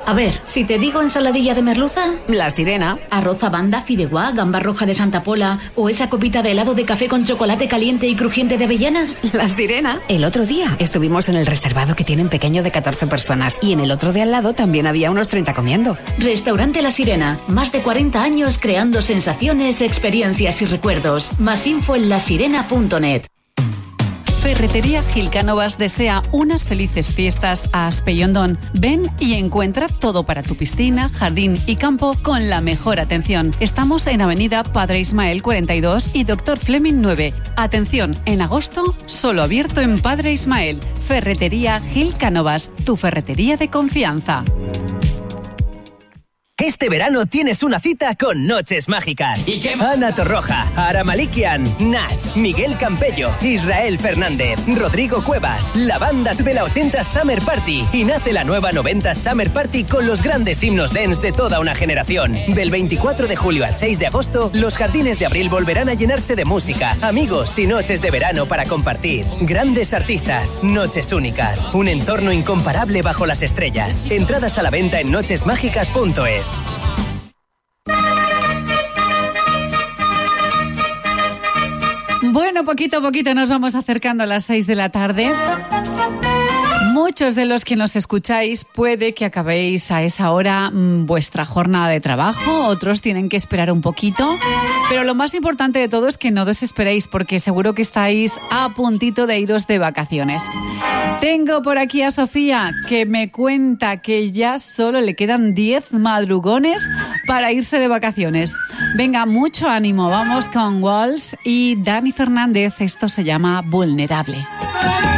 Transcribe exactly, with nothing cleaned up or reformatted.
A ver, si te digo ensaladilla de merluza... La Sirena. Arroz a banda, fideuá, gamba roja de Santa Pola o esa copita de helado de café con chocolate caliente y crujiente de avellanas. La Sirena. El otro día estuvimos en el reservado que tienen pequeño de catorce personas y en el otro de al lado también había unos treinta comiendo. Restaurante La Sirena. Más de cuarenta años creando sensaciones, experiencias y recuerdos. Más info en lasirena punto net. Ferretería Gil Cánovas desea unas felices fiestas a Aspellondón. Ven y encuentra todo para tu piscina, jardín y campo con la mejor atención. Estamos en Avenida Padre Ismael cuarenta y dos y Doctor Fleming nueve. Atención, en agosto, solo abierto en Padre Ismael. Ferretería Gil Cánovas, tu ferretería de confianza. Este verano tienes una cita con Noches Mágicas. ¿Y qué? Ana Torroja, Ara Malikian, Nas, Miguel Campello, Israel Fernández, Rodrigo Cuevas, la banda de la ochenta Summer Party y nace la nueva noventa Summer Party con los grandes himnos dance de toda una generación. Del veinticuatro de julio al seis de agosto, los jardines de abril volverán a llenarse de música, amigos y noches de verano para compartir. Grandes artistas, noches únicas, un entorno incomparable bajo las estrellas. Entradas a la venta en noches mágicas punto es. Bueno, poquito a poquito nos vamos acercando a las seis de la tarde. Muchos de los que nos escucháis puede que acabéis a esa hora mmm, vuestra jornada de trabajo, otros tienen que esperar un poquito, pero lo más importante de todo es que no desesperéis porque seguro que estáis a puntito de iros de vacaciones. Tengo por aquí a Sofía que me cuenta que ya solo le quedan diez madrugones para irse de vacaciones. Venga, mucho ánimo, vamos con Walls y Dani Fernández, esto se llama Vulnerable.